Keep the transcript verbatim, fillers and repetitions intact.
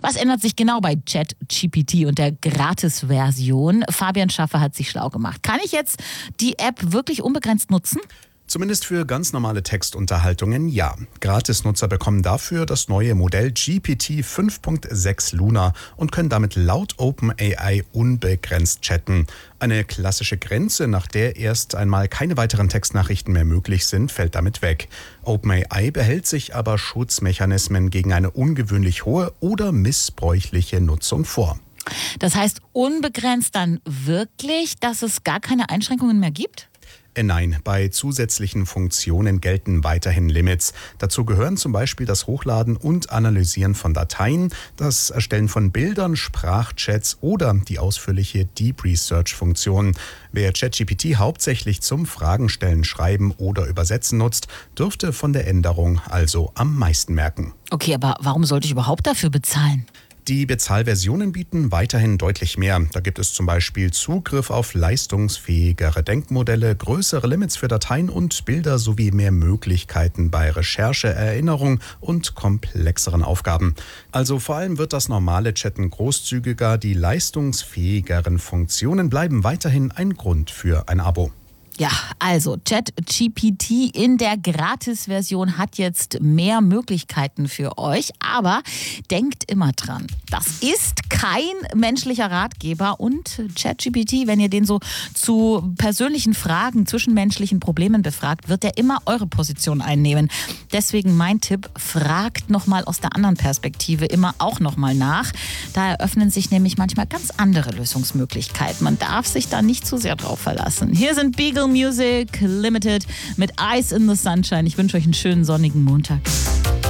Was ändert sich genau bei ChatGPT und der Gratis-Version? Fabian Schaffer hat sich schlau gemacht. Kann ich jetzt die App wirklich unbegrenzt nutzen? Zumindest für ganz normale Textunterhaltungen ja. Gratisnutzer bekommen dafür das neue Modell G P T fünf Punkt sechs Luna und können damit laut OpenAI unbegrenzt chatten. Eine klassische Grenze, nach der erst einmal keine weiteren Textnachrichten mehr möglich sind, fällt damit weg. OpenAI behält sich aber Schutzmechanismen gegen eine ungewöhnlich hohe oder missbräuchliche Nutzung vor. Das heißt unbegrenzt dann wirklich, dass es gar keine Einschränkungen mehr gibt? Nein, bei zusätzlichen Funktionen gelten weiterhin Limits. Dazu gehören zum Beispiel das Hochladen und Analysieren von Dateien, das Erstellen von Bildern, Sprachchats oder die ausführliche Deep Research-Funktion. Wer ChatGPT hauptsächlich zum Fragenstellen, Schreiben oder Übersetzen nutzt, dürfte von der Änderung also am meisten merken. Okay, aber warum sollte ich überhaupt dafür bezahlen? Die Bezahlversionen bieten weiterhin deutlich mehr. Da gibt es zum Beispiel Zugriff auf leistungsfähigere Denkmodelle, größere Limits für Dateien und Bilder sowie mehr Möglichkeiten bei Recherche, Erinnerung und komplexeren Aufgaben. Also vor allem wird das normale Chatten großzügiger, die leistungsfähigeren Funktionen bleiben weiterhin ein Grund für ein Abo. Ja, also ChatGPT in der Gratis-Version hat jetzt mehr Möglichkeiten für euch, aber denkt immer dran, das ist kein menschlicher Ratgeber und ChatGPT, wenn ihr den so zu persönlichen Fragen, zwischenmenschlichen Problemen befragt, wird er immer eure Position einnehmen. Deswegen mein Tipp, fragt nochmal aus der anderen Perspektive immer auch nochmal nach. Da eröffnen sich nämlich manchmal ganz andere Lösungsmöglichkeiten. Man darf sich da nicht zu sehr drauf verlassen. Hier sind Beagle Music Limited mit Eyes in the Sunshine. Ich wünsche euch einen schönen sonnigen Montag.